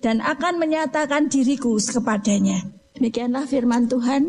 dan akan menyatakan diriku kepadanya. Demikianlah firman Tuhan.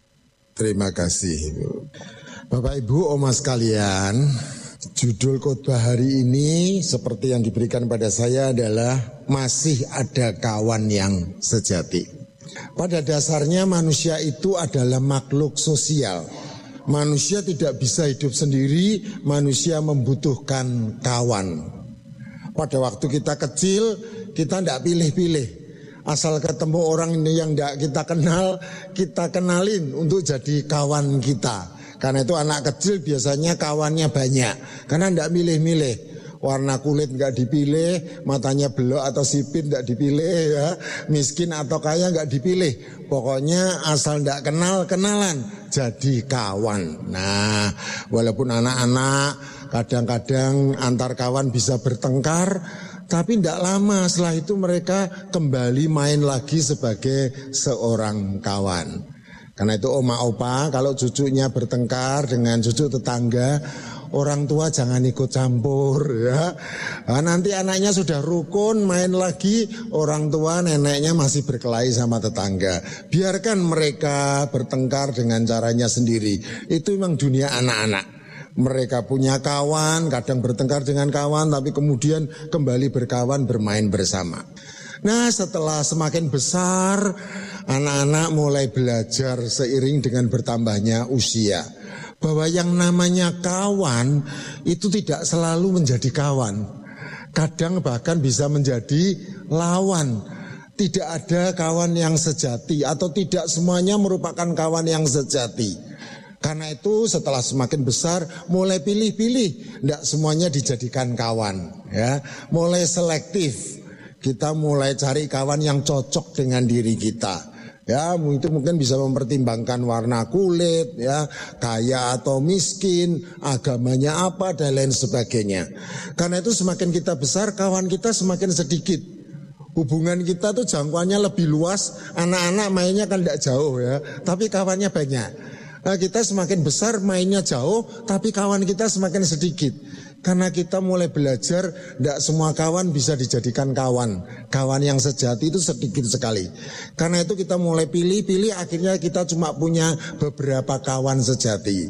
Terima kasih Ibu. Bapak Ibu, Oma sekalian, judul khotbah hari ini seperti yang diberikan pada saya adalah masih ada kawan yang sejati. Pada dasarnya manusia itu adalah makhluk sosial. Manusia tidak bisa hidup sendiri, manusia membutuhkan kawan. Pada waktu kita kecil, kita tidak pilih-pilih. Asal ketemu orang yang tidak kita kenal, kita kenalin untuk jadi kawan kita. Karena itu anak kecil biasanya kawannya banyak, karena tidak milih-milih. Warna kulit nggak dipilih, matanya belok atau sipit nggak dipilih, ya. Miskin atau kaya nggak dipilih. Pokoknya asal nggak kenal, kenalan, jadi kawan. Nah, walaupun anak-anak kadang-kadang antar kawan bisa bertengkar, tapi tidak lama setelah itu mereka kembali main lagi sebagai seorang kawan. Karena itu oma opa kalau cucunya bertengkar dengan cucu tetangga, orang tua jangan ikut campur ya. Nah, nanti anaknya sudah rukun main lagi, orang tua neneknya masih berkelahi sama tetangga. Biarkan mereka bertengkar dengan caranya sendiri. Itu memang dunia anak-anak. Mereka punya kawan, kadang bertengkar dengan kawan, tapi kemudian kembali berkawan, bermain bersama. Nah, setelah semakin besar, anak-anak mulai belajar seiring dengan bertambahnya usia, bahwa yang namanya kawan itu tidak selalu menjadi kawan. Kadang bahkan bisa menjadi lawan. Tidak ada kawan yang sejati, atau tidak semuanya merupakan kawan yang sejati. Karena itu setelah semakin besar mulai pilih-pilih, tidak semuanya dijadikan kawan, ya. Mulai selektif, kita mulai cari kawan yang cocok dengan diri kita. Ya, itu mungkin bisa mempertimbangkan warna kulit, ya, kaya atau miskin, agamanya apa dan lain sebagainya. Karena itu semakin kita besar, kawan kita semakin sedikit. Hubungan kita tuh jangkauannya lebih luas, anak-anak mainnya kan tidak jauh ya, tapi kawannya banyak. Nah, kita semakin besar mainnya jauh, tapi kawan kita semakin sedikit. Karena kita mulai belajar, tidak semua kawan bisa dijadikan kawan. Kawan yang sejati itu sedikit sekali. Karena itu kita mulai pilih-pilih, akhirnya kita cuma punya beberapa kawan sejati.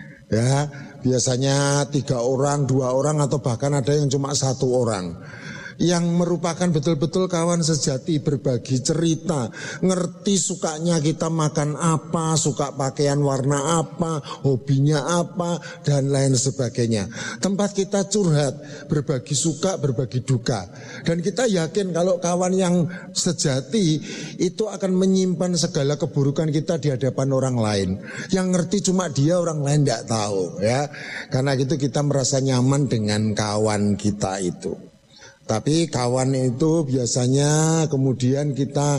Ya, biasanya 3 orang, 2 orang, atau bahkan ada yang cuma 1 orang. Yang merupakan betul-betul kawan sejati, berbagi cerita, ngerti sukanya kita makan apa, suka pakaian warna apa, hobinya apa, dan lain sebagainya. Tempat kita curhat, berbagi suka, berbagi duka. Dan kita yakin kalau kawan yang sejati itu akan menyimpan segala keburukan kita di hadapan orang lain. Yang ngerti cuma dia, orang lain tidak tahu, ya. Karena itu kita merasa nyaman dengan kawan kita itu. Tapi kawan itu biasanya kemudian kita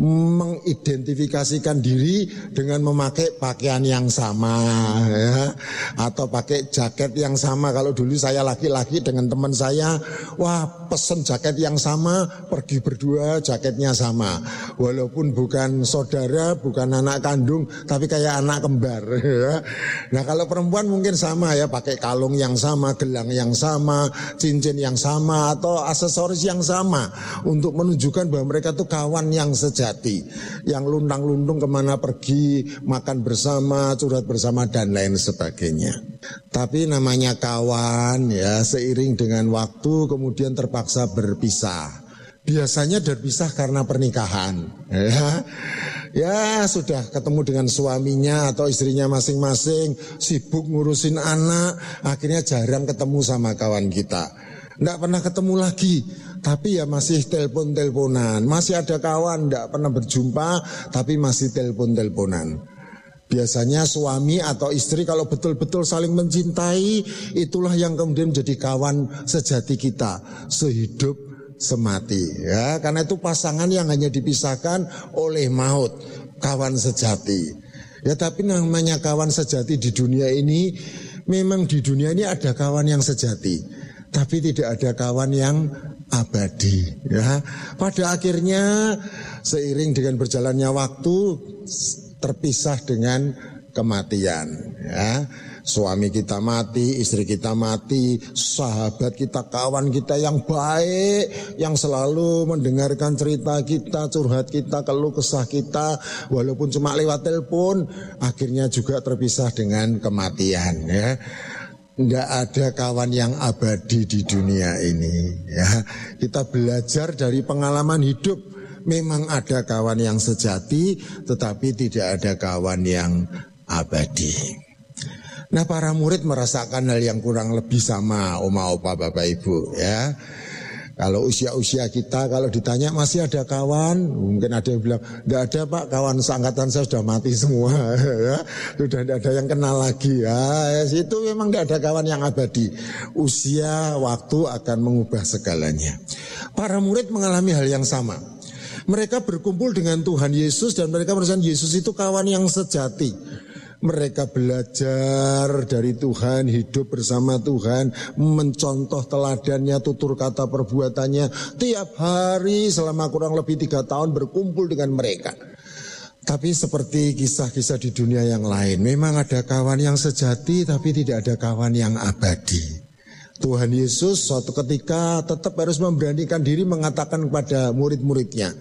mengidentifikasikan diri dengan memakai pakaian yang sama, ya, atau pakai jaket yang sama. Kalau dulu saya laki-laki dengan teman saya, wah pesen jaket yang sama, pergi berdua jaketnya sama, walaupun bukan saudara, bukan anak kandung, tapi kayak anak kembar, ya. Nah, kalau perempuan mungkin sama ya, pakai kalung yang sama, gelang yang sama, cincin yang sama, atau aksesoris yang sama, untuk menunjukkan bahwa mereka tuh kawan yang sejati, yang luntang-luntung kemana pergi, makan bersama, curhat bersama, dan lain sebagainya. Tapi namanya kawan ya, seiring dengan waktu kemudian terpaksa berpisah. Biasanya berpisah karena pernikahan, ya. Ya sudah ketemu dengan suaminya atau istrinya masing-masing, sibuk ngurusin anak, akhirnya jarang ketemu sama kawan kita. Tidak pernah ketemu lagi, tapi ya masih telepon-teleponan. Masih ada kawan, tidak pernah berjumpa, tapi masih telepon-teleponan. Biasanya suami atau istri kalau betul-betul saling mencintai, itulah yang kemudian menjadi kawan sejati kita, sehidup semati. Ya, karena itu pasangan yang hanya dipisahkan oleh maut, kawan sejati. Ya, tapi namanya kawan sejati di dunia ini, memang di dunia ini ada kawan yang sejati, tapi tidak ada kawan yang abadi, ya. Pada akhirnya seiring dengan berjalannya waktu terpisah dengan kematian, ya. Suami kita mati, istri kita mati, sahabat kita, kawan kita yang baik, yang selalu mendengarkan cerita kita, curhat kita, keluh kesah kita, walaupun cuma lewat telepon, akhirnya juga terpisah dengan kematian, ya. Tidak ada kawan yang abadi di dunia ini, ya. Kita belajar dari pengalaman hidup. Memang ada kawan yang sejati, tetapi tidak ada kawan yang abadi. Nah, para murid merasakan hal yang kurang lebih sama oma opa bapak ibu, ya. Kalau usia-usia kita, kalau ditanya masih ada kawan, mungkin ada yang bilang tidak ada pak, kawan seangkatan saya sudah mati semua, ya. Sudah tidak ada yang kenal lagi, ya. Itu memang tidak ada kawan yang abadi. Usia, waktu akan mengubah segalanya. Para murid mengalami hal yang sama. Mereka berkumpul dengan Tuhan Yesus dan mereka merasakan Yesus itu kawan yang sejati. Mereka belajar dari Tuhan, hidup bersama Tuhan, mencontoh teladannya, tutur kata perbuatannya. Tiap hari selama kurang lebih 3 tahun berkumpul dengan mereka. Tapi seperti kisah-kisah di dunia yang lain, memang ada kawan yang sejati tapi tidak ada kawan yang abadi. Tuhan Yesus suatu ketika tetap harus memberanikan diri mengatakan kepada murid-muridnya,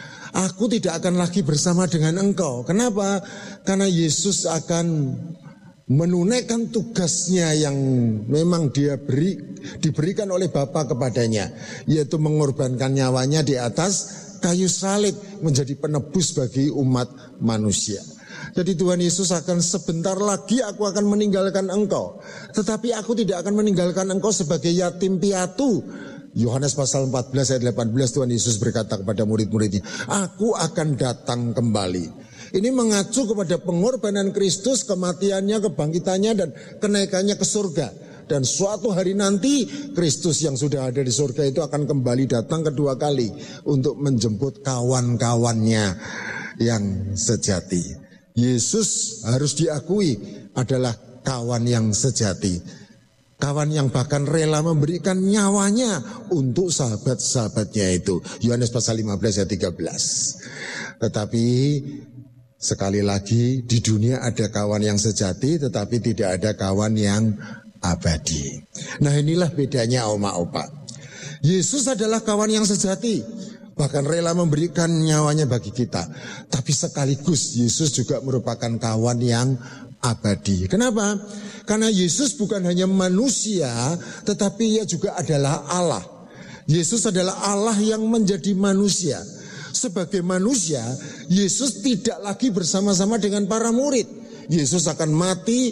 aku tidak akan lagi bersama dengan engkau. Kenapa? Karena Yesus akan menunaikan tugasnya yang memang diberikan oleh Bapa kepadanya, yaitu mengorbankan nyawanya di atas kayu salib menjadi penebus bagi umat manusia. Jadi Tuhan Yesus akan sebentar lagi aku akan meninggalkan engkau. Tetapi aku tidak akan meninggalkan engkau sebagai yatim piatu. Yohanes pasal 14 ayat 18 Tuhan Yesus berkata kepada murid-muridnya, aku akan datang kembali. Ini mengacu kepada pengorbanan Kristus, kematiannya, kebangkitannya dan kenaikannya ke surga. Dan suatu hari nanti Kristus yang sudah ada di surga itu akan kembali datang kedua kali untuk menjemput kawan-kawannya yang sejati. Yesus harus diakui adalah kawan yang sejati. Kawan yang bahkan rela memberikan nyawanya untuk sahabat-sahabatnya itu. Yohanes pasal 15 ayat 13. Tetapi sekali lagi di dunia ada kawan yang sejati tetapi tidak ada kawan yang abadi. Nah, inilah bedanya oma opa. Yesus adalah kawan yang sejati, bahkan rela memberikan nyawanya bagi kita. Tapi sekaligus Yesus juga merupakan kawan yang abadi. Kenapa? Karena Yesus bukan hanya manusia, tetapi ia juga adalah Allah. Yesus adalah Allah yang menjadi manusia. Sebagai manusia, Yesus tidak lagi bersama-sama dengan para murid. Yesus akan mati,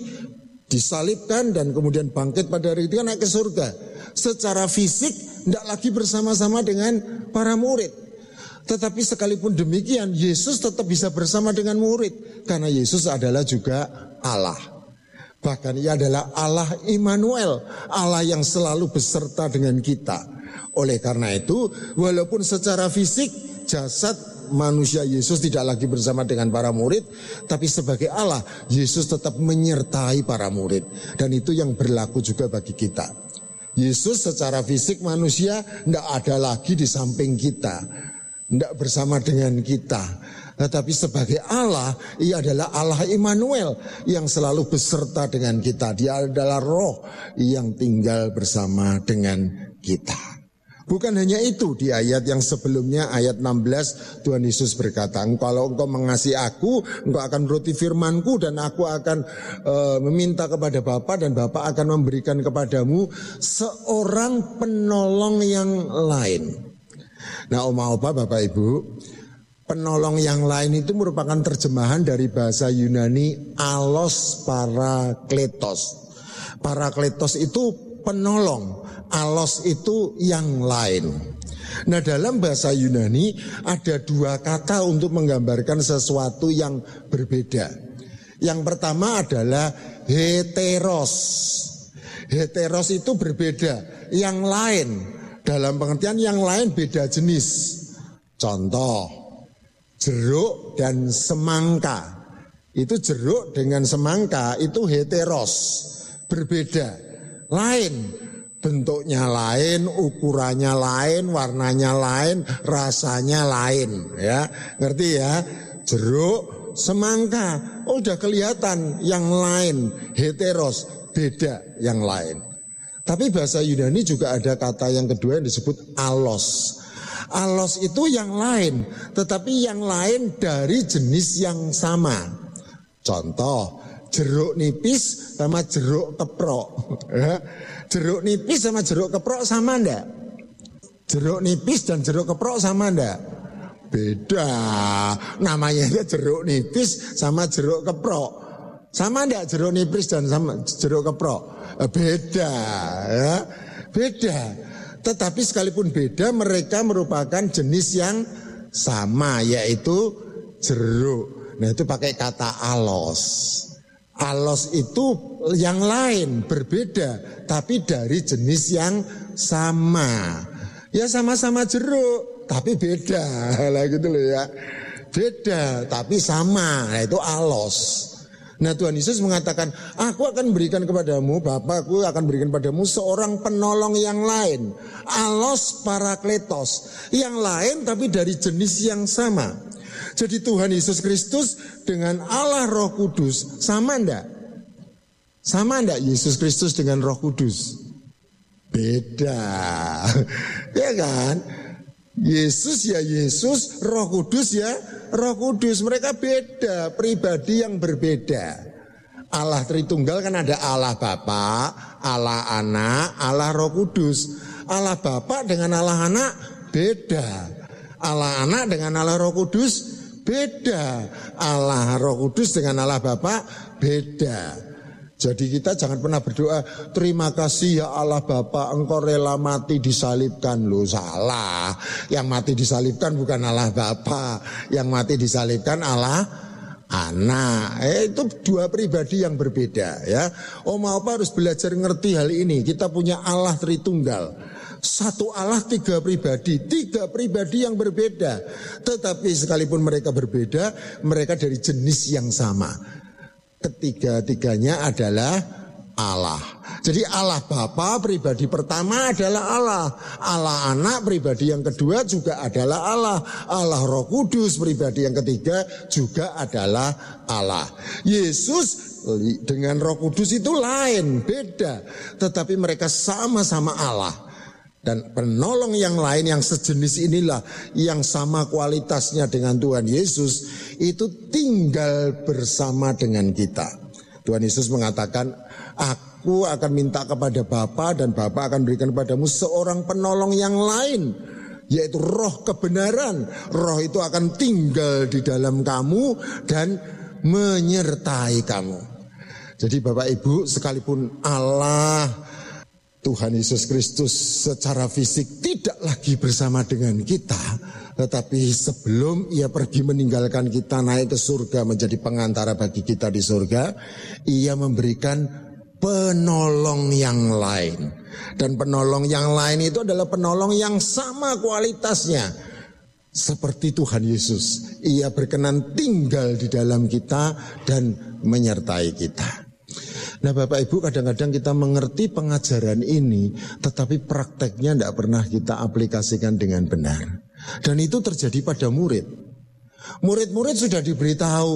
disalibkan dan kemudian bangkit pada hari itu naik ke surga. Secara fisik tidak lagi bersama-sama dengan para murid. Tetapi sekalipun demikian Yesus tetap bisa bersama dengan murid. Karena Yesus adalah juga Allah. Bahkan ia adalah Allah Immanuel, Allah yang selalu beserta dengan kita. Oleh karena itu walaupun secara fisik jasad manusia Yesus tidak lagi bersama dengan para murid, tapi sebagai Allah Yesus tetap menyertai para murid. Dan itu yang berlaku juga bagi kita. Yesus secara fisik manusia tidak ada lagi di samping kita, tidak bersama dengan kita. Tetapi sebagai Allah, ia adalah Allah Immanuel yang selalu beserta dengan kita. Dia adalah roh yang tinggal bersama dengan kita. Bukan hanya itu, di ayat yang sebelumnya, ayat 16, Tuhan Yesus berkata, kalau engkau mengasihi aku, engkau akan menuruti firmanku dan aku akan meminta kepada Bapa dan Bapa akan memberikan kepadamu seorang penolong yang lain. Nah, oma-opa, Bapak Ibu, penolong yang lain itu merupakan terjemahan dari bahasa Yunani alos parakletos. Parakletos itu penolong, alos itu yang lain. Nah, dalam bahasa Yunani ada 2 kata untuk menggambarkan sesuatu yang berbeda. Yang pertama adalah heteros. Heteros itu berbeda, yang lain. Dalam pengertian yang lain beda jenis. Contoh, jeruk dan semangka. Itu jeruk dengan semangka itu heteros, berbeda, lain. Bentuknya lain, ukurannya lain, warnanya lain, rasanya lain, ya. Ngerti ya? Jeruk semangka. Oh, udah kelihatan yang lain, heteros, beda yang lain. Tapi bahasa Yunani juga ada kata yang kedua yang disebut alos. Alos itu yang lain, tetapi yang lain dari jenis yang sama. Contoh, jeruk nipis sama jeruk keprok. Jeruk nipis sama jeruk keprok sama enggak? Jeruk nipis dan jeruk keprok sama enggak? Beda. Namanya jeruk nipis sama jeruk keprok. Sama enggak jeruk nipis dan sama jeruk keprok? Beda, ya. Beda. Tetapi sekalipun beda, mereka merupakan jenis yang sama, yaitu jeruk. Nah, itu pakai kata alos. Alos itu yang lain, berbeda, tapi dari jenis yang sama. Ya sama-sama jeruk, tapi beda. Lah gitu loh ya. Beda, tapi sama. Nah, itu alos. Nah, Tuhan Yesus mengatakan, aku akan berikan kepadamu, Bapakku akan berikan kepadamu seorang penolong yang lain. Alos parakletos. Yang lain tapi dari jenis yang sama. Jadi Tuhan Yesus Kristus dengan Allah Roh Kudus sama enggak? Sama enggak Yesus Kristus dengan Roh Kudus? Beda. Ya kan? Yesus ya Yesus, Roh Kudus ya Roh Kudus. Mereka beda, pribadi yang berbeda. Allah Tritunggal kan ada Allah Bapa, Allah Anak, Allah Roh Kudus. Allah Bapa dengan Allah Anak beda. Allah Anak dengan Allah Roh Kudus beda. Allah Roh Kudus dengan Allah Bapa beda. Jadi kita jangan pernah berdoa, terima kasih ya Allah Bapa, engkau rela mati disalibkan. Loh, salah. Yang mati disalibkan bukan Allah Bapa, yang mati disalibkan Allah Anak. Itu dua pribadi yang berbeda ya. Om Opa harus belajar ngerti hal ini. Kita punya Allah Tritunggal. Satu Allah, tiga pribadi yang berbeda. Tetapi sekalipun mereka berbeda, mereka dari jenis yang sama. Ketiga-tiganya adalah Allah. Jadi Allah Bapa pribadi pertama adalah Allah. Allah Anak pribadi yang kedua juga adalah Allah. Allah Roh Kudus pribadi yang ketiga juga adalah Allah. Yesus dengan Roh Kudus itu lain, beda. Tetapi mereka sama-sama Allah. Dan penolong yang lain yang sejenis inilah yang sama kualitasnya dengan Tuhan Yesus itu tinggal bersama dengan kita. Tuhan Yesus mengatakan, aku akan minta kepada Bapa dan Bapa akan berikan kepadamu seorang penolong yang lain, yaitu Roh kebenaran. Roh itu akan tinggal di dalam kamu dan menyertai kamu. Jadi Bapak Ibu, sekalipun Allah Tuhan Yesus Kristus secara fisik tidak lagi bersama dengan kita, tetapi sebelum ia pergi meninggalkan kita naik ke surga menjadi pengantara bagi kita di surga, ia memberikan penolong yang lain. Dan penolong yang lain itu adalah penolong yang sama kualitasnya seperti Tuhan Yesus. Ia berkenan tinggal di dalam kita dan menyertai kita. Nah Bapak Ibu, kadang-kadang kita mengerti pengajaran ini, tetapi prakteknya tidak pernah kita aplikasikan dengan benar. Dan itu terjadi pada murid. Murid-murid sudah diberitahu,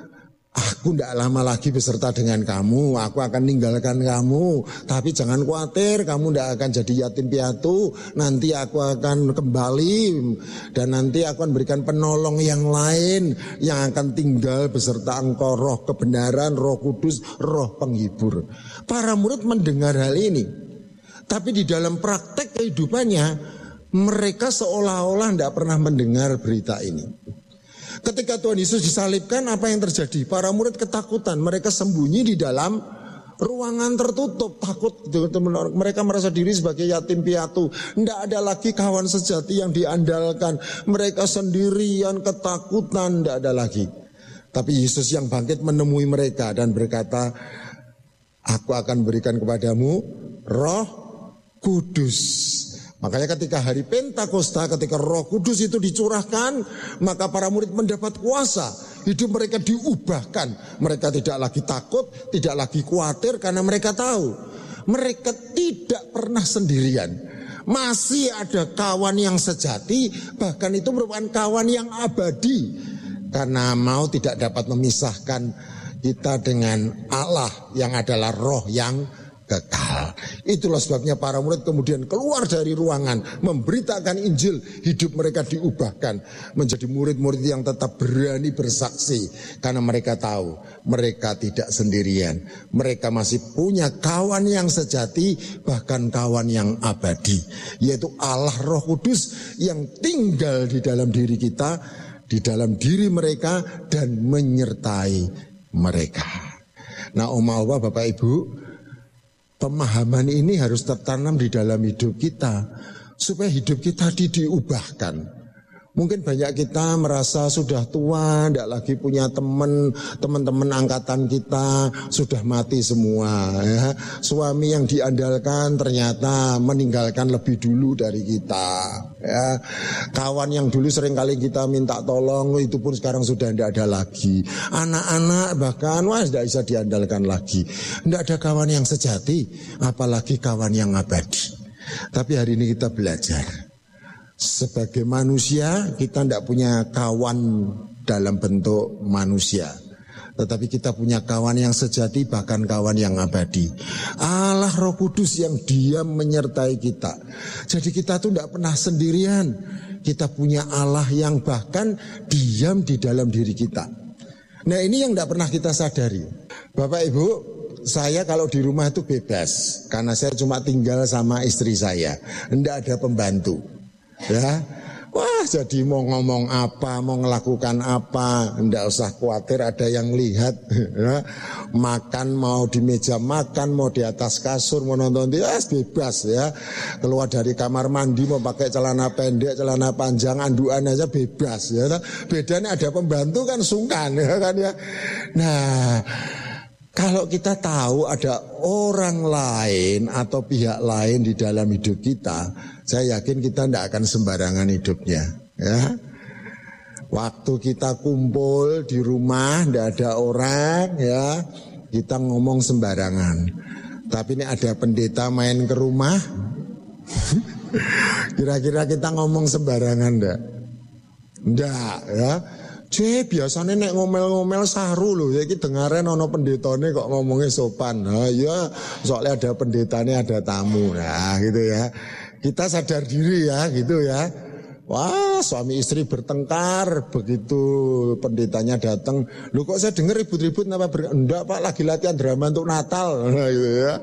aku tidak lama lagi beserta dengan kamu, aku akan meninggalkan kamu. Tapi jangan khawatir, kamu tidak akan jadi yatim piatu. Nanti aku akan kembali dan nanti aku akan berikan penolong yang lain yang akan tinggal beserta engkau, Roh kebenaran, Roh Kudus, Roh penghibur. Para murid mendengar hal ini, tapi di dalam praktek kehidupannya mereka seolah-olah tidak pernah mendengar berita ini. Ketika Tuhan Yesus disalibkan, apa yang terjadi? Para murid ketakutan, mereka sembunyi di dalam ruangan tertutup, takut. Mereka merasa diri sebagai yatim piatu. Tidak ada lagi kawan sejati yang diandalkan. Mereka sendirian, ketakutan, tidak ada lagi. Tapi Yesus yang bangkit menemui mereka dan berkata, aku akan berikan kepadamu Roh Kudus. Makanya ketika hari Pentakosta, ketika Roh Kudus itu dicurahkan, maka para murid mendapat kuasa. Hidup mereka diubahkan. Mereka tidak lagi takut, tidak lagi khawatir, karena mereka tahu mereka tidak pernah sendirian. Masih ada kawan yang sejati, bahkan itu merupakan kawan yang abadi. Karena mau tidak dapat memisahkan kita dengan Allah yang adalah roh yang kekal. Itulah sebabnya para murid kemudian keluar dari ruangan, memberitakan Injil, hidup mereka diubahkan menjadi murid-murid yang tetap berani bersaksi. Karena mereka tahu mereka tidak sendirian. Mereka masih punya kawan yang sejati, bahkan kawan yang abadi, yaitu Allah Roh Kudus yang tinggal di dalam diri kita, di dalam diri mereka dan menyertai mereka. Nah, Oma-oma, Bapak Ibu, pemahaman ini harus tertanam di dalam hidup kita supaya hidup kita diubahkan. Mungkin banyak kita merasa sudah tua, tidak lagi punya teman-teman angkatan kita sudah mati semua. Ya. Suami yang diandalkan ternyata meninggalkan lebih dulu dari kita. Ya. Kawan yang dulu sering kali kita minta tolong itu pun sekarang sudah tidak ada lagi. Anak-anak bahkan tidak bisa diandalkan lagi. Tidak ada kawan yang sejati, apalagi kawan yang abadi. Tapi hari ini kita belajar. Sebagai manusia kita tidak punya kawan dalam bentuk manusia, tetapi kita punya kawan yang sejati, bahkan kawan yang abadi. Allah Roh Kudus yang diam menyertai kita. Jadi kita tuh tidak pernah sendirian. Kita punya Allah yang bahkan diam di dalam diri kita. Nah, ini yang tidak pernah kita sadari. Bapak Ibu, saya kalau di rumah itu bebas karena saya cuma tinggal sama istri saya, tidak ada pembantu. Ya, wah, jadi mau ngomong apa, mau ngelakukan apa, enggak usah khawatir ada yang lihat. Ya. Makan mau di meja makan, mau di atas kasur, mau nonton dia bebas ya. Keluar dari kamar mandi mau pakai celana pendek, celana panjang, anduan aja bebas ya. Bedanya ada pembantu kan sungkan ya kan ya. Nah, kalau kita tahu ada orang lain atau pihak lain di dalam hidup kita, saya yakin kita tidak akan sembarangan hidupnya. Ya. Waktu kita kumpul di rumah, tidak ada orang, ya kita ngomong sembarangan. Tapi ini ada pendeta main ke rumah, kira-kira kita ngomong sembarangan enggak? Enggak, ya. Biasanya nek ngomel-ngomel saru loh, ya kita dengarin ono pendetane kok ngomongnya sopan. Nah, ya soalnya ada pendetane, ada tamu. Nah, gitu ya. Kita sadar diri ya, gitu ya. Wah, suami istri bertengkar, begitu pendetanya datang. Loh kok saya dengar ribut-ribut enggak Pak, lagi latihan drama untuk Natal. Nah, gitu ya.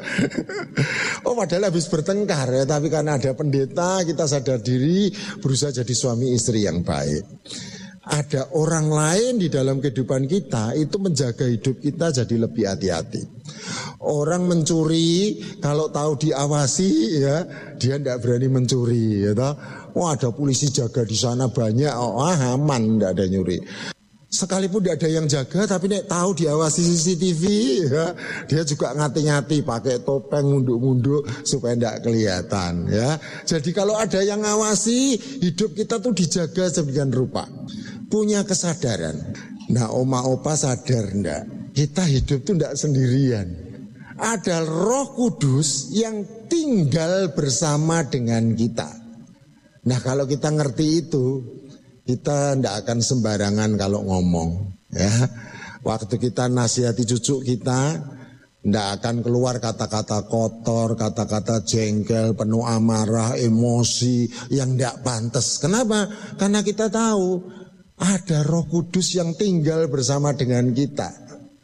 Oh, padahal habis bertengkar ya, tapi karena ada pendeta kita sadar diri, berusaha jadi suami istri yang baik. Ada orang lain di dalam kehidupan kita itu menjaga hidup kita jadi lebih hati-hati. Orang mencuri kalau tahu diawasi ya dia tidak berani mencuri. Ya toh? Oh, ada polisi jaga di sana banyak, aman, tidak ada nyuri. Sekalipun tidak ada yang jaga, tapi nek tahu diawasi CCTV, ya, dia juga ngati-ngati pakai topeng munduk-munduk supaya tidak kelihatan. Ya, jadi kalau ada yang ngawasi, hidup kita tuh dijaga sedemikian rupa. Punya kesadaran. Nah, oma opa sadar enggak? Kita hidup tuh enggak sendirian. Ada Roh Kudus yang tinggal bersama dengan kita. Nah, kalau kita ngerti itu, kita enggak akan sembarangan kalau ngomong. Ya, waktu kita nasihati cucu kita, enggak akan keluar kata-kata kotor, kata-kata jengkel, penuh amarah, emosi yang enggak pantas. Kenapa? Karena kita tahu ada Roh Kudus yang tinggal bersama dengan kita.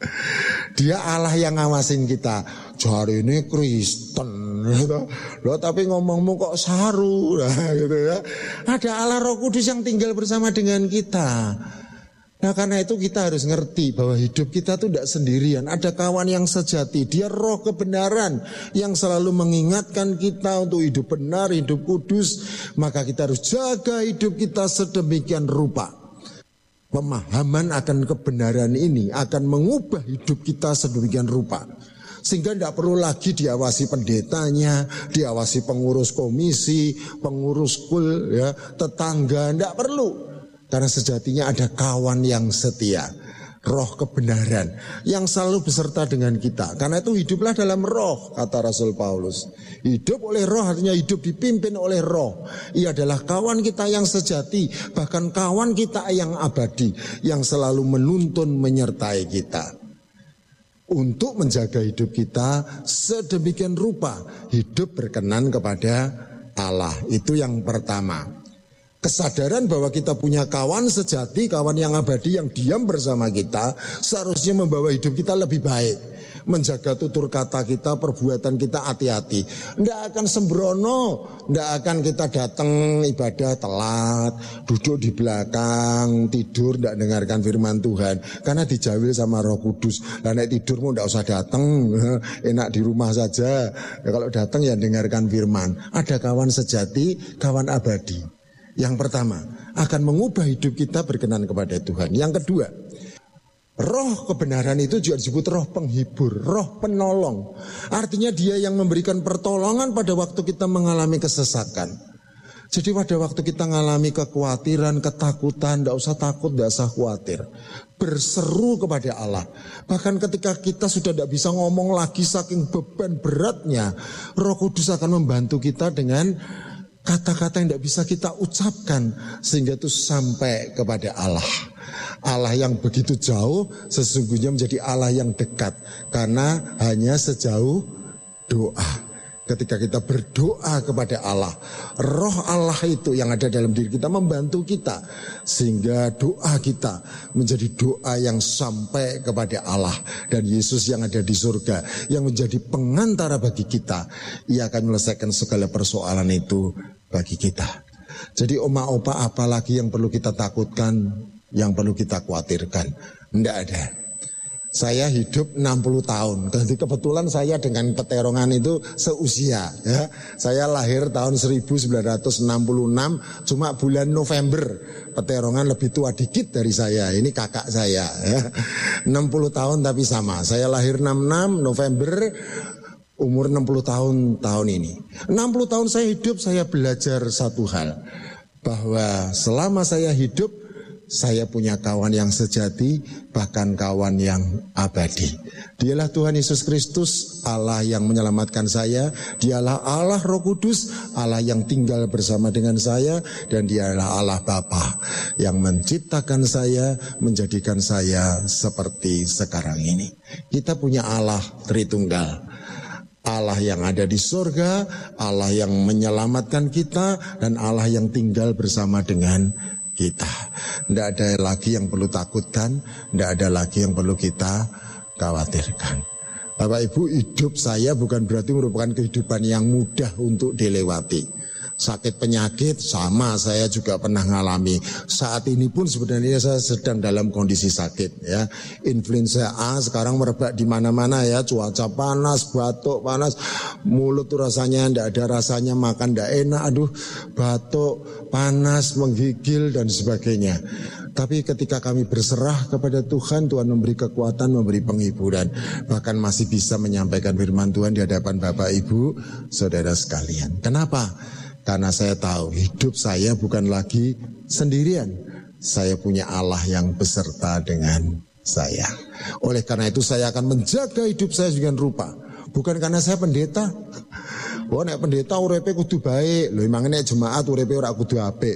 Dia Allah yang ngawasin kita. Jari ini Kristen, gitu. Loh, tapi ngomongmu kok saru, gitu ya. Ada Allah Roh Kudus yang tinggal bersama dengan kita. Nah, karena itu kita harus ngerti bahwa hidup kita tuh tidak sendirian. Ada kawan yang sejati, dia Roh kebenaran yang selalu mengingatkan kita untuk hidup benar, hidup kudus. Maka kita harus jaga hidup kita sedemikian rupa. Pemahaman akan kebenaran ini akan mengubah hidup kita sedemikian rupa. Sehingga tidak perlu lagi diawasi pendetanya, diawasi pengurus komisi, pengurus kul, ya, tetangga, tidak perlu. Karena sejatinya ada kawan yang setia. roh kebenaran yang selalu beserta dengan kita. Karena itu hiduplah dalam roh, kata Rasul Paulus. Hidup oleh roh artinya hidup dipimpin oleh roh. Ia adalah kawan kita yang sejati, bahkan kawan kita yang abadi, yang selalu menuntun menyertai kita. Untuk menjaga hidup kita sedemikian rupa, hidup berkenan kepada Allah. Itu yang pertama. Kesadaran bahwa kita punya kawan sejati, kawan yang abadi yang diam bersama kita, seharusnya membawa hidup kita lebih baik. Menjaga tutur kata kita, perbuatan kita hati-hati. Tidak akan sembrono, tidak akan kita datang ibadah telat, duduk di belakang, tidur, tidak dengarkan firman Tuhan. Karena dijawil sama Roh Kudus. Lah nek tidurmu tidak usah datang, enak di rumah saja. Ya, kalau datang ya dengarkan firman. Ada kawan sejati, kawan abadi. Yang pertama, akan mengubah hidup kita berkenan kepada Tuhan. Yang kedua, roh kebenaran itu juga disebut roh penghibur, roh penolong. Artinya dia yang memberikan pertolongan pada waktu kita mengalami kesesakan. Jadi pada waktu kita mengalami kekhawatiran, ketakutan, tidak usah takut, tidak usah khawatir. Berseru kepada Allah. Bahkan ketika kita sudah tidak bisa ngomong lagi saking beban beratnya, Roh Kudus akan membantu kita dengan kata-kata yang tidak bisa kita ucapkan sehingga itu sampai kepada Allah. Allah yang begitu jauh sesungguhnya menjadi Allah yang dekat karena hanya sejauh doa. Ketika kita berdoa kepada Allah, roh Allah itu yang ada dalam diri kita membantu kita sehingga doa kita menjadi doa yang sampai kepada Allah. Dan Yesus yang ada di surga yang menjadi pengantara bagi kita, Ia akan menyelesaikan segala persoalan itu bagi kita. Jadi opa-opa apalagi yang perlu kita takutkan, yang perlu kita khawatirkan? Tidak ada. Saya hidup 60 tahun. Jadi kebetulan saya dengan peterongan itu seusia ya. Saya lahir tahun 1966, cuma bulan November. Peterongan lebih tua dikit dari saya. Ini kakak saya ya. 60 tahun tapi sama. Saya lahir 66 November, umur 60 tahun ini. 60 tahun saya hidup, saya belajar satu hal. Bahwa selama saya hidup, saya punya kawan yang sejati, bahkan kawan yang abadi. Dialah Tuhan Yesus Kristus, Allah yang menyelamatkan saya. Dialah Allah Roh Kudus, Allah yang tinggal bersama dengan saya. Dan dialah Allah Bapa yang menciptakan saya, menjadikan saya seperti sekarang ini. Kita punya Allah Tritunggal. Allah yang ada di surga, Allah yang menyelamatkan kita, dan Allah yang tinggal bersama dengan kita. Tidak ada lagi yang perlu takutkan, tidak ada lagi yang perlu kita khawatirkan. Bapak Ibu, hidup saya bukan berarti merupakan kehidupan yang mudah untuk dilewati. Sakit penyakit sama, saya juga pernah ngalami. Saat ini pun sebenarnya saya sedang dalam kondisi sakit ya. Influenza A sekarang merebak di mana-mana ya. Cuaca panas, batuk panas, mulut tuh rasanya tidak ada rasanya, makan tidak enak, aduh batuk, panas, menggigil dan sebagainya. Tapi ketika kami berserah kepada Tuhan, Tuhan memberi kekuatan, memberi penghiburan. Bahkan masih bisa menyampaikan firman Tuhan di hadapan Bapak Ibu, saudara sekalian. Kenapa? Karena saya tahu hidup saya bukan lagi sendirian. Saya punya Allah yang beserta dengan saya. Oleh karena itu saya akan menjaga hidup saya dengan rupa. Bukan karena saya pendeta. Wah, nek pendeta urepe kudu baik. Lho emang nek jemaat urepe ora kudu apik.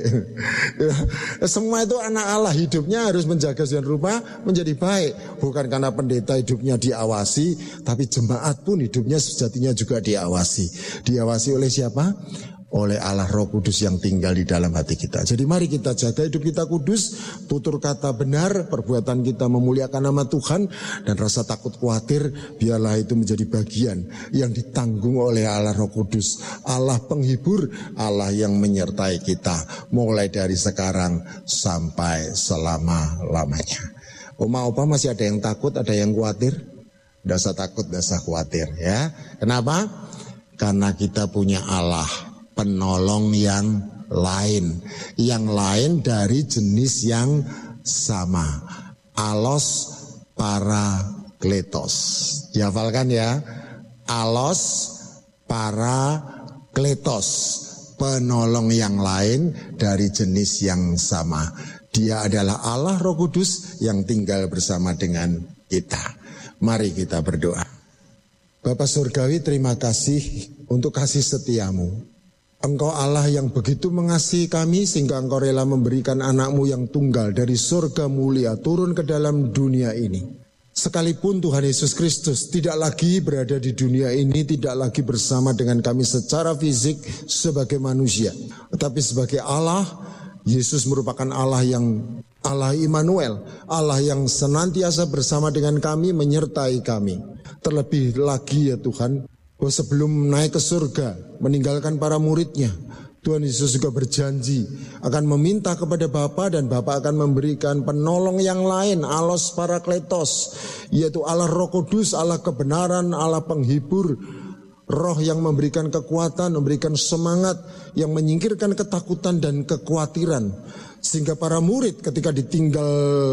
Semua itu anak Allah, hidupnya harus menjaga dengan rupa menjadi baik. Bukan karena pendeta hidupnya diawasi, tapi jemaat pun hidupnya sejatinya juga diawasi. Diawasi oleh siapa? Oleh Allah Roh Kudus yang tinggal di dalam hati kita. Jadi mari kita jaga hidup kita kudus, tutur kata benar, perbuatan kita memuliakan nama Tuhan, dan rasa takut khawatir biarlah itu menjadi bagian yang ditanggung oleh Allah Roh Kudus, Allah penghibur, Allah yang menyertai kita mulai dari sekarang sampai selama-lamanya. Oma-opa masih ada yang takut, ada yang khawatir? Tidak usah takut, tidak usah khawatir ya. Kenapa? Karena kita punya Allah penolong yang lain dari jenis yang sama. Alos Parakletos. Dihafalkan ya. Alos Parakletos, penolong yang lain dari jenis yang sama. Dia adalah Allah Roh Kudus yang tinggal bersama dengan kita. Mari kita berdoa. Bapa Surgawi, terima kasih untuk kasih setiamu. Engkau Allah yang begitu mengasihi kami sehingga engkau rela memberikan anakmu yang tunggal dari surga mulia turun ke dalam dunia ini. Sekalipun Tuhan Yesus Kristus tidak lagi berada di dunia ini, tidak lagi bersama dengan kami secara fisik sebagai manusia, tetapi sebagai Allah, Yesus merupakan Allah Immanuel, Allah yang senantiasa bersama dengan kami, menyertai kami. Terlebih lagi ya Tuhan, bahwa sebelum naik ke surga, meninggalkan para muridnya, Tuhan Yesus juga berjanji akan meminta kepada Bapa dan Bapa akan memberikan penolong yang lain, Allos Parakletos, yaitu Allah Roh Kudus, Allah kebenaran, Allah penghibur, Roh yang memberikan kekuatan, memberikan semangat, yang menyingkirkan ketakutan dan kekhawatiran. Sehingga para murid ketika ditinggal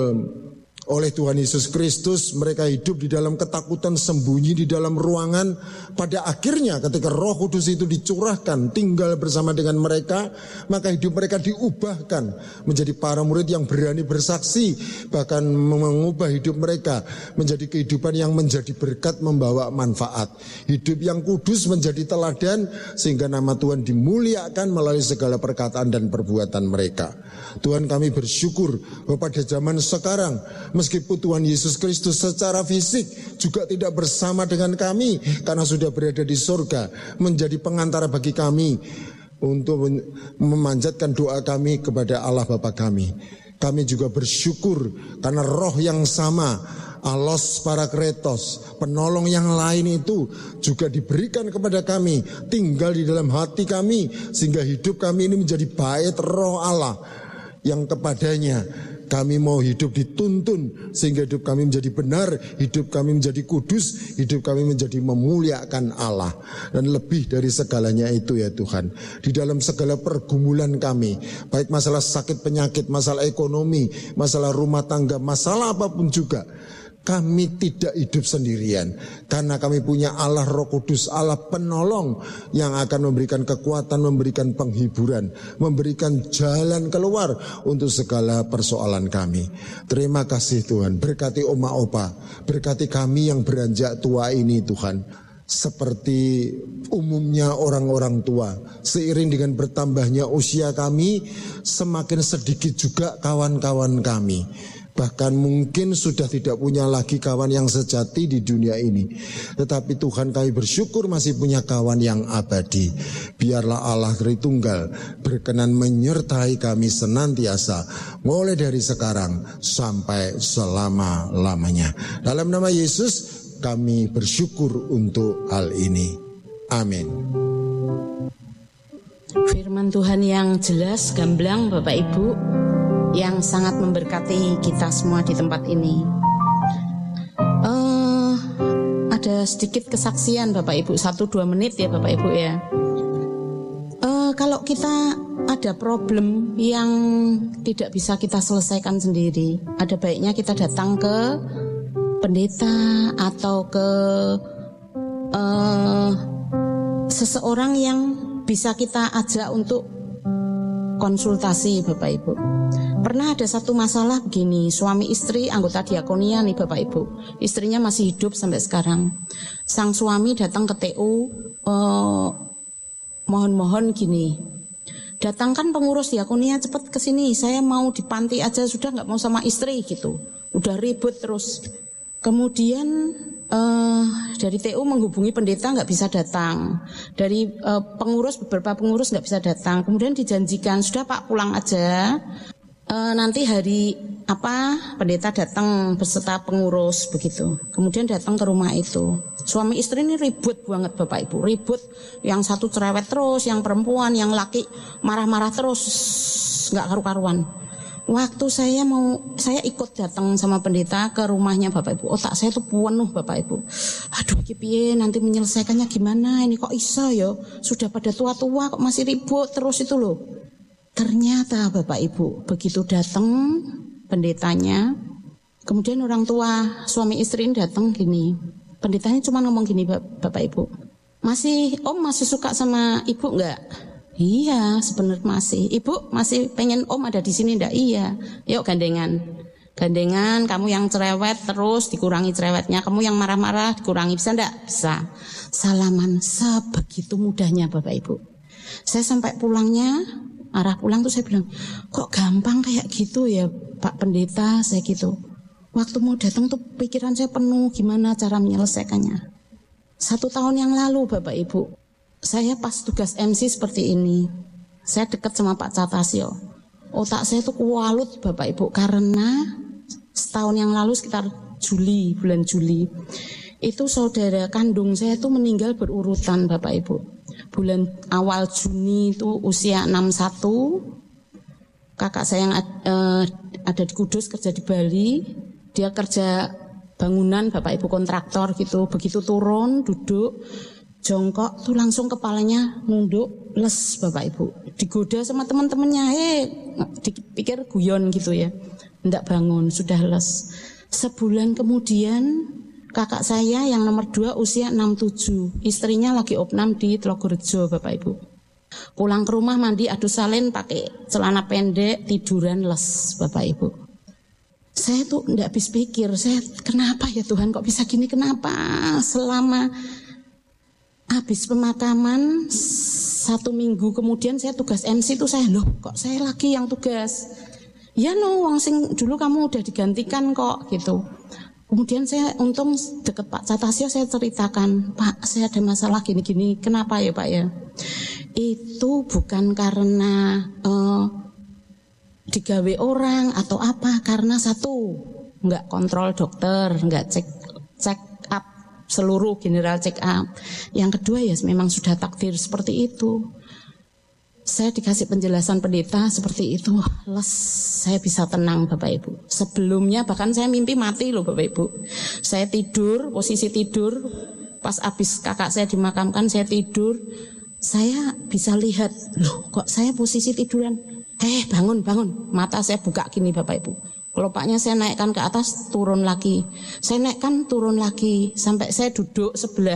oleh Tuhan Yesus Kristus, mereka hidup di dalam ketakutan, sembunyi di dalam ruangan. Pada akhirnya ketika Roh Kudus itu dicurahkan, tinggal bersama dengan mereka, maka hidup mereka diubahkan menjadi para murid yang berani bersaksi, bahkan mengubah hidup mereka menjadi kehidupan yang menjadi berkat, membawa manfaat. Hidup yang kudus menjadi teladan sehingga nama Tuhan dimuliakan melalui segala perkataan dan perbuatan mereka. Tuhan, kami bersyukur bahwa pada zaman sekarang, meskipun Tuhan Yesus Kristus secara fisik juga tidak bersama dengan kami karena sudah berada di surga, menjadi pengantara bagi kami untuk memanjatkan doa kami kepada Allah Bapa kami. Kami juga bersyukur karena Roh yang sama, Allos Parakletos, penolong yang lain itu juga diberikan kepada kami, tinggal di dalam hati kami, sehingga hidup kami ini menjadi bait Roh Allah yang kepadanya kami mau hidup dituntun sehingga hidup kami menjadi benar, hidup kami menjadi kudus, hidup kami menjadi memuliakan Allah. Dan lebih dari segalanya itu ya Tuhan, di dalam segala pergumulan kami, baik masalah sakit penyakit, masalah ekonomi, masalah rumah tangga, masalah apapun juga, kami tidak hidup sendirian karena kami punya Allah Roh Kudus, Allah penolong yang akan memberikan kekuatan, memberikan penghiburan, memberikan jalan keluar untuk segala persoalan kami. Terima kasih Tuhan, berkati Oma Opa, berkati kami yang beranjak tua ini Tuhan. Seperti umumnya orang-orang tua, seiring dengan bertambahnya usia kami, semakin sedikit juga kawan-kawan kami. Bahkan mungkin sudah tidak punya lagi kawan yang sejati di dunia ini. Tetapi Tuhan, kami bersyukur masih punya kawan yang abadi. Biarlah Allah Tritunggal berkenan menyertai kami senantiasa, mulai dari sekarang sampai selama-lamanya. Dalam nama Yesus kami bersyukur untuk hal ini. Amin. Firman Tuhan yang jelas, gamblang Bapak Ibu, yang sangat memberkati kita semua di tempat ini. Ada sedikit kesaksian Bapak Ibu, 1-2 menit ya Bapak Ibu ya. Kalau kita ada problem yang tidak bisa kita selesaikan sendiri, ada baiknya kita datang ke pendeta atau ke seseorang yang bisa kita ajak untuk konsultasi Bapak Ibu. Pernah ada satu masalah begini, suami istri anggota diakonia nih Bapak Ibu, istrinya masih hidup sampai sekarang. Sang suami datang ke TU, mohon-mohon gini, datangkan pengurus diakonia cepat ke sini, saya mau di panti aja, sudah nggak mau sama istri gitu, udah ribut terus. Kemudian dari TU menghubungi pendeta nggak bisa datang, dari beberapa pengurus nggak bisa datang. Kemudian dijanjikan sudah Pak pulang aja, nanti hari pendeta datang beserta pengurus begitu. Kemudian datang ke rumah itu, suami istri ini ribut banget Bapak Ibu, ribut, yang satu cerewet terus, yang perempuan, yang laki marah-marah terus, nggak karu-karuan. Waktu saya ikut datang sama pendeta ke rumahnya Bapak Ibu, otak saya tuh penuh Bapak Ibu. Aduh piye nanti menyelesaikannya gimana, ini kok bisa ya, sudah pada tua-tua kok masih ribut terus itu loh. Ternyata Bapak Ibu, begitu datang pendetanya, kemudian orang tua suami istri ini datang gini, pendetanya cuma ngomong gini Bapak Ibu, masih suka sama ibu enggak? Iya, sebenarnya masih. Ibu masih pengen Om ada di sini ndak? Iya. Yuk gandengan. Gandengan, kamu yang cerewet terus dikurangi cerewetnya, kamu yang marah-marah dikurangi, bisa ndak? Bisa. Salaman sebegitu mudahnya Bapak Ibu. Saya sampai pulangnya, arah pulang tuh saya bilang, kok gampang kayak gitu ya Pak Pendeta, saya gitu. Waktu mau datang tuh pikiran saya penuh gimana cara menyelesaikannya. 1 tahun yang lalu Bapak Ibu, saya pas tugas MC seperti ini, saya dekat sama Pak Catasio. Otak saya tuh kualut Bapak Ibu, karena setahun yang lalu sekitar Juli, bulan Juli, itu saudara kandung saya tuh meninggal berurutan Bapak Ibu. Bulan awal Juni itu usia 61, kakak saya yang ada di Kudus kerja di Bali. Dia kerja bangunan Bapak Ibu kontraktor gitu. Begitu turun duduk jongkok tuh langsung kepalanya nunduk les Bapak Ibu. Digoda sama teman-temannya, dipikir guyon gitu ya. Ndak bangun, sudah les. Sebulan kemudian kakak saya yang nomor 2 usia 67. Istrinya lagi opnam di Tlogorejo Bapak Ibu. Pulang ke rumah mandi adu salin pakai celana pendek, tiduran les Bapak Ibu. Saya tuh enggak habis pikir, saya kenapa ya Tuhan kok bisa gini, kenapa selama habis pemakaman 1 minggu kemudian saya tugas MC tuh saya, loh kok saya lagi yang tugas. Ya wong sing dulu kamu udah digantikan kok gitu. Kemudian saya untung deket Pak Catasio, saya ceritakan, Pak saya ada masalah gini-gini, kenapa ya Pak ya? Itu bukan karena digawe orang atau apa, karena satu nggak kontrol dokter, nggak cek up seluruh general check up. Yang kedua ya memang sudah takdir seperti itu. Saya dikasih penjelasan pendeta seperti itu, les saya bisa tenang Bapak Ibu. Sebelumnya bahkan saya mimpi mati loh Bapak Ibu. Saya tidur, posisi tidur, pas habis kakak saya dimakamkan saya tidur, saya bisa lihat, loh kok saya posisi tiduran. Bangun, mata saya buka gini Bapak Ibu. Kelopaknya saya naikkan ke atas, turun lagi. Saya naikkan, turun lagi. Sampai saya duduk sebelah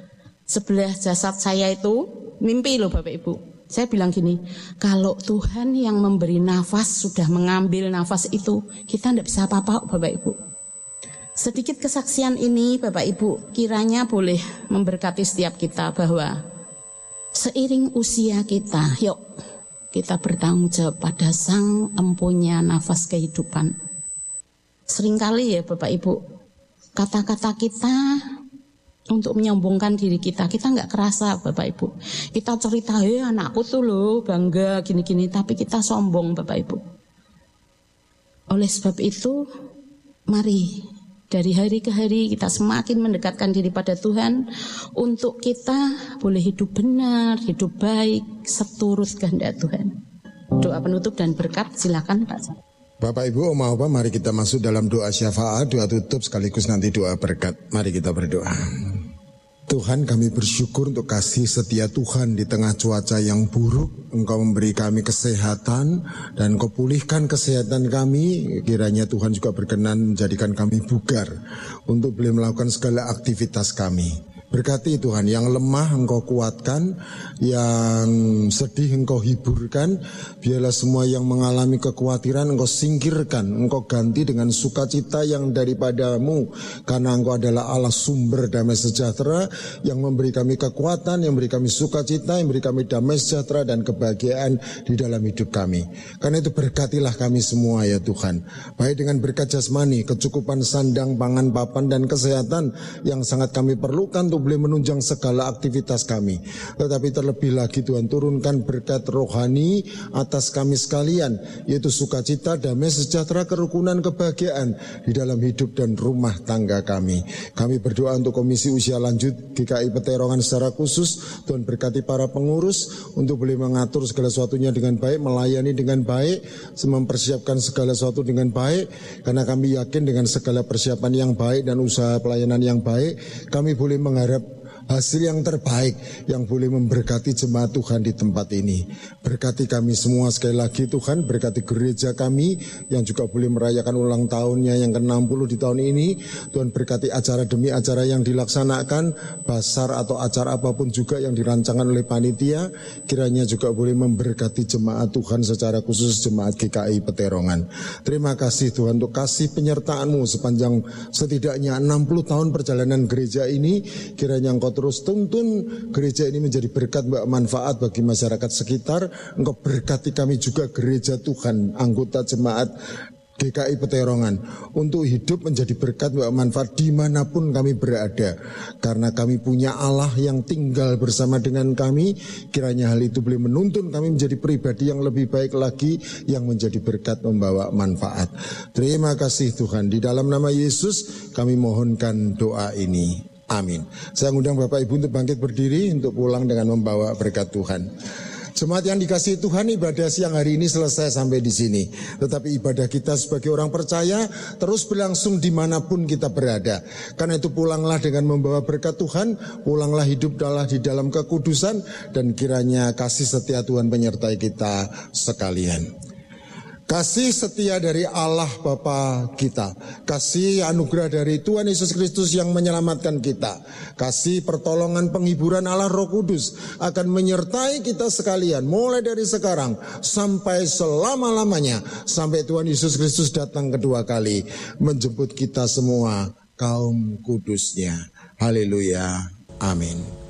jasad saya itu, mimpi loh Bapak Ibu. Saya bilang gini, kalau Tuhan yang memberi nafas, sudah mengambil nafas itu, kita tidak bisa apa-apa Bapak Ibu. Sedikit kesaksian ini Bapak Ibu, kiranya boleh memberkati setiap kita bahwa seiring usia kita, yuk kita bertanggung jawab pada Sang Empunya nafas kehidupan. Seringkali ya Bapak Ibu, kata-kata kita untuk menyombongkan diri kita nggak kerasa Bapak Ibu. Kita cerita, anakku tuh loh bangga gini-gini, tapi kita sombong Bapak Ibu. Oleh sebab itu, mari dari hari ke hari kita semakin mendekatkan diri pada Tuhan untuk kita boleh hidup benar, hidup baik, seturut kehendak Tuhan. Doa penutup dan berkat silakan Pak. Bapak Ibu, Om Opa, mari kita masuk dalam doa syafaat, doa tutup sekaligus nanti doa berkat. Mari kita berdoa. Tuhan, kami bersyukur untuk kasih setia Tuhan di tengah cuaca yang buruk. Engkau memberi kami kesehatan dan Engkau pulihkan kesehatan kami. Kiranya Tuhan juga berkenan menjadikan kami bugar untuk boleh melakukan segala aktivitas kami. Berkati Tuhan, yang lemah Engkau kuatkan, yang sedih Engkau hiburkan, biarlah semua yang mengalami kekhawatiran Engkau singkirkan, Engkau ganti dengan sukacita yang daripadamu, karena Engkau adalah Allah sumber damai sejahtera, yang memberi kami kekuatan, yang memberi kami sukacita, yang memberi kami damai sejahtera dan kebahagiaan di dalam hidup kami. Karena itu berkatilah kami semua ya Tuhan, baik dengan berkat jasmani, kecukupan sandang, pangan, papan dan kesehatan yang sangat kami perlukan untuk boleh menunjang segala aktivitas kami. Tetapi terlebih lagi Tuhan, turunkan berkat rohani atas kami sekalian, yaitu sukacita, damai sejahtera, kerukunan, kebahagiaan di dalam hidup dan rumah tangga kami. Kami berdoa untuk Komisi Usia Lanjut GKI Peterongan secara khusus. Tuhan berkati para pengurus untuk boleh mengatur segala sesuatunya dengan baik, melayani dengan baik, mempersiapkan segala sesuatu dengan baik, karena kami yakin dengan segala persiapan yang baik dan usaha pelayanan yang baik, kami boleh mengharap hasil yang terbaik yang boleh memberkati jemaat Tuhan di tempat ini. Berkati kami semua sekali lagi Tuhan, berkati gereja kami yang juga boleh merayakan ulang tahunnya yang ke-60 di tahun ini. Tuhan berkati acara demi acara yang dilaksanakan, basar atau acara apapun juga yang dirancangkan oleh panitia, kiranya juga boleh memberkati jemaat Tuhan secara khusus jemaat GKI Peterongan. Terima kasih Tuhan untuk kasih penyertaan-Mu sepanjang setidaknya 60 tahun perjalanan gereja ini. Kiranya Engkau terus tuntun gereja ini menjadi berkat, manfaat bagi masyarakat sekitar. Engkau berkati kami juga gereja Tuhan, anggota jemaat GKI Peterongan, untuk hidup menjadi berkat, manfaat dimanapun kami berada. Karena kami punya Allah yang tinggal bersama dengan kami, kiranya hal itu boleh menuntun kami menjadi pribadi yang lebih baik lagi, yang menjadi berkat, membawa manfaat. Terima kasih Tuhan, di dalam nama Yesus kami mohonkan doa ini. Amin. Saya undang Bapak Ibu untuk bangkit berdiri untuk pulang dengan membawa berkat Tuhan. Jemaat yang dikasihi Tuhan, ibadah siang hari ini selesai sampai di sini. Tetapi ibadah kita sebagai orang percaya terus berlangsung dimanapun kita berada. Karena itu pulanglah dengan membawa berkat Tuhan, pulanglah hidup di dalam kekudusan, dan kiranya kasih setia Tuhan menyertai kita sekalian. Kasih setia dari Allah Bapa kita, kasih anugerah dari Tuhan Yesus Kristus yang menyelamatkan kita, kasih pertolongan penghiburan Allah Roh Kudus akan menyertai kita sekalian mulai dari sekarang sampai selama-lamanya, sampai Tuhan Yesus Kristus datang kedua kali menjemput kita semua kaum kudusnya. Haleluya. Amin.